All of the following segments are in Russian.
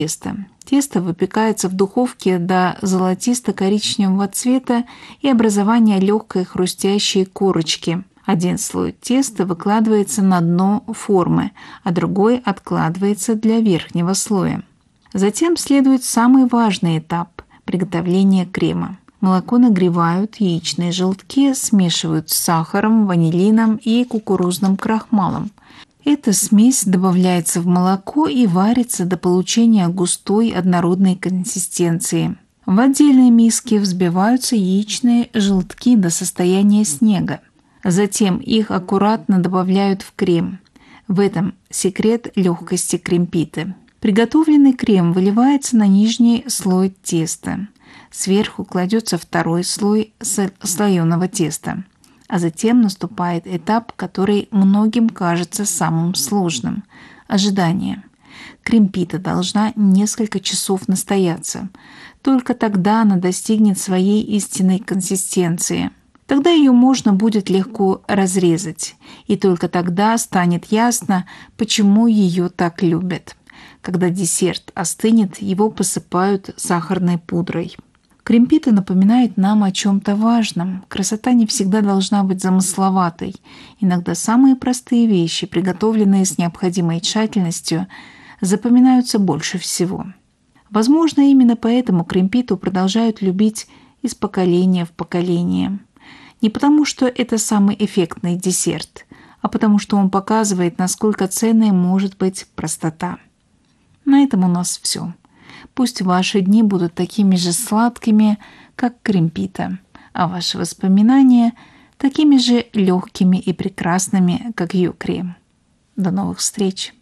тесто. Тесто выпекается в духовке до золотисто-коричневого цвета и образования легкой хрустящей корочки. Один слой теста выкладывается на дно формы, а другой откладывается для верхнего слоя. Затем следует самый важный этап – приготовление крема. Молоко нагревают, яичные желтки смешивают с сахаром, ванилином и кукурузным крахмалом. Эта смесь добавляется в молоко и варится до получения густой однородной консистенции. В отдельной миске взбиваются яичные желтки до состояния снега. Затем их аккуратно добавляют в крем. В этом секрет легкости кремпиты. Приготовленный крем выливается на нижний слой теста. Сверху кладется второй слой слоеного теста. А затем наступает этап, который многим кажется самым сложным – ожидание. Кремпита должна несколько часов настояться. Только тогда она достигнет своей истинной консистенции. Тогда ее можно будет легко разрезать. И только тогда станет ясно, почему ее так любят. Когда десерт остынет, его посыпают сахарной пудрой. Кремпита напоминает нам о чем-то важном. Красота не всегда должна быть замысловатой. Иногда самые простые вещи, приготовленные с необходимой тщательностью, запоминаются больше всего. Возможно, именно поэтому кремпиту продолжают любить из поколения в поколение. Не потому, что это самый эффектный десерт, а потому, что он показывает, насколько ценной может быть простота. На этом у нас все. Пусть ваши дни будут такими же сладкими, как кремпита, а ваши воспоминания такими же легкими и прекрасными, как ее крем. До новых встреч!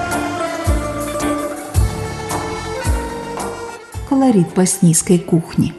Колорит боснийской кухни.